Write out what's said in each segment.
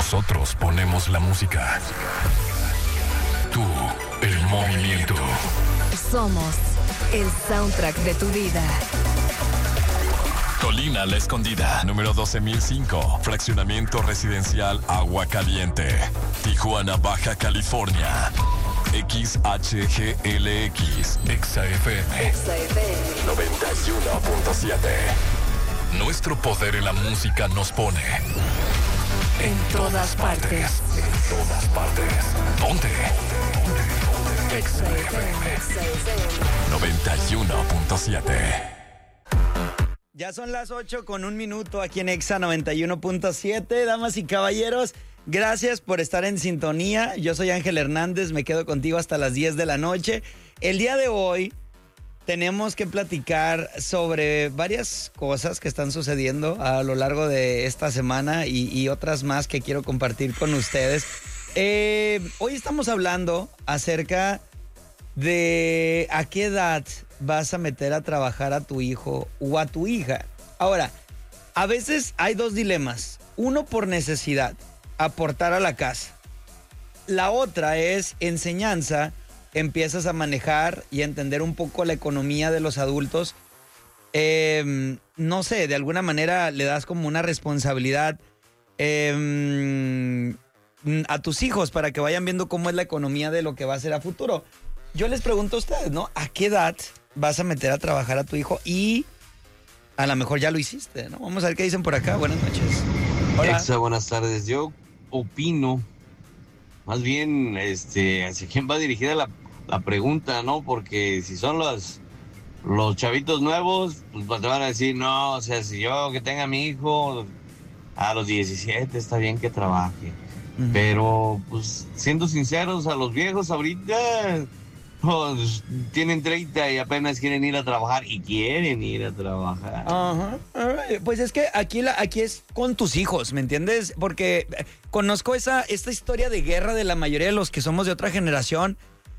Nosotros ponemos la música. Tú, el movimiento. Somos el soundtrack de tu vida. Colina La Escondida, número 12005, fraccionamiento residencial Agua Caliente, Tijuana, Baja California. XHGLX, XFM 91.7. Nuestro poder en la música nos pone en todas partes. En todas partes. ¿Dónde? XFM 91.7. Ya son las 8:01 aquí en Exa 91.7. Damas y caballeros, gracias por estar en sintonía. Yo soy Ángel Hernández, me quedo contigo hasta las 10 de la noche. El día de hoy tenemos que platicar sobre varias cosas que están sucediendo a lo largo de esta semana y otras más que quiero compartir con ustedes. Hoy estamos hablando acerca de a qué edad vas a meter a trabajar a tu hijo o a tu hija. Ahora, a veces hay dos dilemas. Uno, por necesidad, aportar a la casa. La otra es enseñanza. Empiezas a manejar y a entender un poco la economía de los adultos. No sé, de alguna manera le das como una responsabilidad a tus hijos para que vayan viendo cómo es la economía de lo que va a ser a futuro. Yo les pregunto a ustedes, ¿no? ¿A qué edad vas a meter a trabajar a tu hijo? Y a lo mejor ya lo hiciste, ¿no? Vamos a ver qué dicen por acá. Buenas noches. Hola. Exa, buenas tardes. Yo opino, más bien, hacia quién va dirigida la pregunta, ¿no? Porque si son los chavitos nuevos, pues te van a decir, no, o sea, si yo que tenga a mi hijo a los 17 está bien que trabaje. Uh-huh. Pero, pues, siendo sinceros, a los viejos ahorita pues, tienen 30 y apenas quieren ir a trabajar y quieren ir a trabajar. Ajá. Uh-huh. Pues es que aquí es con tus hijos, ¿me entiendes? Porque conozco esta historia de guerra de la mayoría de los que somos de otra generación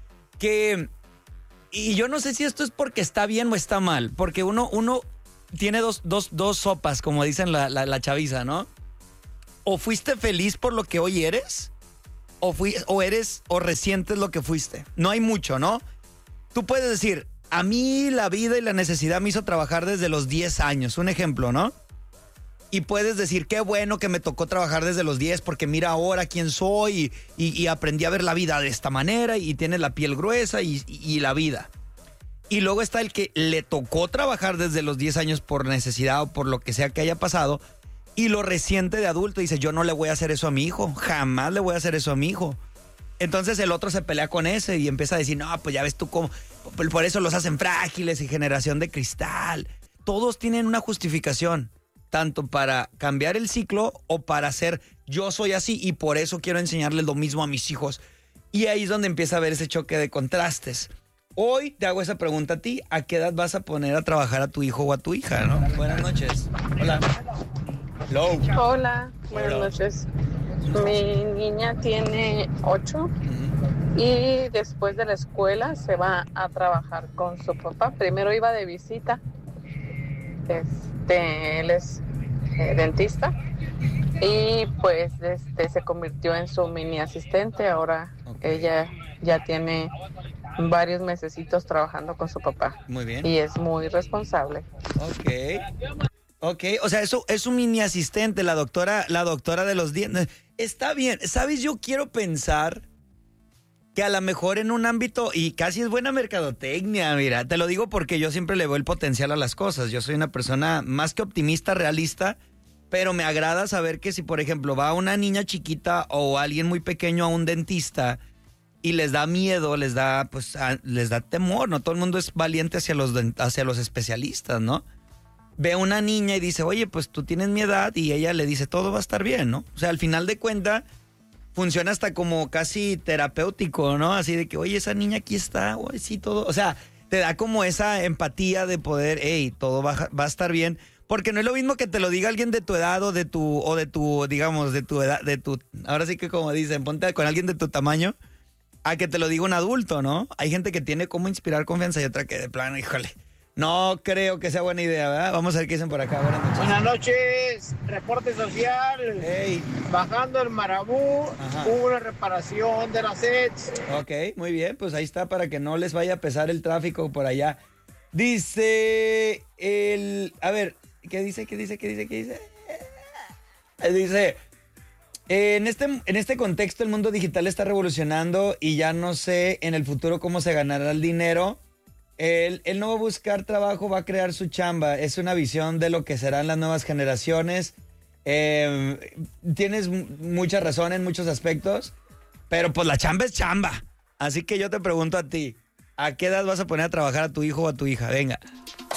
y yo no sé si esto es porque está bien o está mal, porque uno tiene dos sopas, como dicen la chaviza, ¿no? O fuiste feliz por lo que hoy eres, o eres o resientes lo que fuiste. No hay mucho, ¿no? Tú puedes decir, a mí la vida y la necesidad me hizo trabajar desde los 10 años, un ejemplo, ¿no? Y puedes decir, qué bueno que me tocó trabajar desde los 10 porque mira ahora quién soy y aprendí a ver la vida de esta manera y tienes la piel gruesa y la vida. Y luego está el que le tocó trabajar desde los 10 años por necesidad o por lo que sea que haya pasado y lo resiente de adulto y dice, yo no le voy a hacer eso a mi hijo, jamás le voy a hacer eso a mi hijo. Entonces el otro se pelea con ese y empieza a decir, no, pues ya ves tú cómo, por eso los hacen frágiles y generación de cristal. Todos tienen una justificación, tanto para cambiar el ciclo o para hacer, yo soy así y por eso quiero enseñarles lo mismo a mis hijos. Y ahí es donde empieza a haber ese choque de contrastes. Hoy te hago esa pregunta a ti, ¿a qué edad vas a poner a trabajar a tu hijo o a tu hija, no? Buenas noches. Hola. Hello. Hola, buenas noches. Mi niña tiene 8 y después de la escuela se va a trabajar con su papá. Primero iba de visita. Él es dentista y pues se convirtió en su mini asistente. Ahora ella ya tiene varios mesecitos trabajando con su papá. Muy bien. Y es muy responsable. Ok, o sea, eso es un mini asistente, la doctora de los dientes. Está bien, ¿sabes? Yo quiero pensar que a lo mejor en un ámbito, y casi es buena mercadotecnia, mira, te lo digo porque yo siempre le veo el potencial a las cosas. Yo soy una persona más que optimista, realista, pero me agrada saber que si, por ejemplo, va una niña chiquita o alguien muy pequeño a un dentista y les da miedo, les da temor, ¿no? Todo el mundo es valiente hacia los especialistas, ¿no? Ve a una niña y dice, oye, pues tú tienes mi edad, y ella le dice, todo va a estar bien, ¿no? O sea, al final de cuentas, funciona hasta como casi terapéutico, ¿no? Así de que, oye, esa niña aquí está, oye, sí, todo. O sea, te da como esa empatía de poder, hey, todo va a estar bien. Porque no es lo mismo que te lo diga alguien de tu edad o de tu edad, ahora sí que como dicen, ponte con alguien de tu tamaño, a que te lo diga un adulto, ¿no? Hay gente que tiene como inspirar confianza y otra que de plano, híjole, No creo que sea buena idea, ¿verdad? Vamos a ver qué dicen por acá. Buenas noches. Buenas noches, reporte social. Hey. Bajando el Marabú, Ajá. hubo una reparación de las sets. Ok, muy bien, pues ahí está para que no les vaya a pesar el tráfico por allá. Dice a ver, ¿qué dice? Dice, en este contexto el mundo digital está revolucionando y ya no sé en el futuro cómo se ganará el dinero. Él no va a buscar trabajo, va a crear su chamba. Es una visión de lo que serán las nuevas generaciones. Tienes mucha razón en muchos aspectos, pero pues la chamba es chamba. Así que yo te pregunto a ti, ¿a qué edad vas a poner a trabajar a tu hijo o a tu hija? Venga.